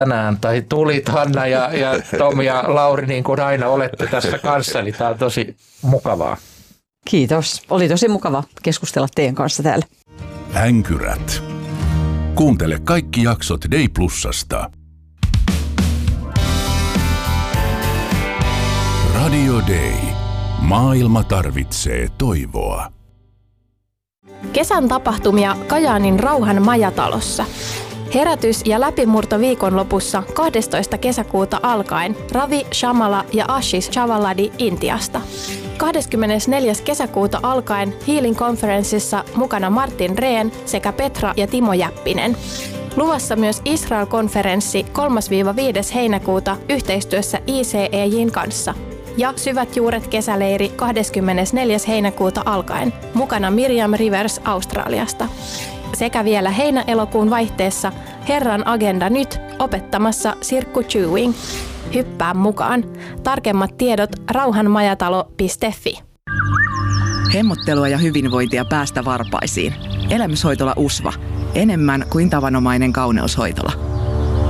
tänään, tai tulit Hanna ja Tom ja Lauri, niin kuin aina olette tässä kanssa, eli tämä on tosi mukavaa. Kiitos. Oli tosi mukava keskustella teidän kanssa täällä. Änkyrät. Kuuntele kaikki jaksot Day Plusasta. Radio Day. Maailma tarvitsee toivoa. Kesän tapahtumia Kajaanin Rauhan majatalossa. Herätys- ja läpimurto viikonlopussa 12. kesäkuuta alkaen Ravi Shamala ja Ashish Chavaladi Intiasta. 24. kesäkuuta alkaen Healing Conferenceissa mukana Martin Rehn sekä Petra ja Timo Jäppinen. Luvassa myös Israel-konferenssi 3-5. heinäkuuta yhteistyössä ICEJin kanssa. Ja Syvät juuret kesäleiri 24. heinäkuuta alkaen. Mukana Miriam Rivers Australiasta. Sekä vielä heinä-elokuun vaihteessa Herran agenda nyt opettamassa Sirkku Chewing. Hyppää mukaan. Tarkemmat tiedot rauhanmajatalo.fi. Hemmottelua ja hyvinvointia päästä varpaisiin. Elämyshoitola USVA. Enemmän kuin tavanomainen kauneushoitola.